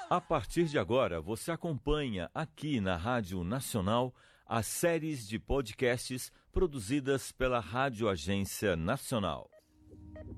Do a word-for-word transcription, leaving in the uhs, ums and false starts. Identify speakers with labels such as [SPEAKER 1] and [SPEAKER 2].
[SPEAKER 1] A partir de agora, você acompanha aqui na Rádio Nacional as séries de podcasts produzidas pela Rádio Agência Nacional.